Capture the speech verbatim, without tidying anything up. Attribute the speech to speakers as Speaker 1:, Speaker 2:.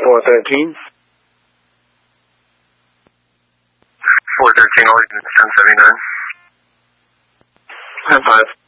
Speaker 1: four thirteen.
Speaker 2: four thirteen, all seven seventy-nine.
Speaker 1: High five.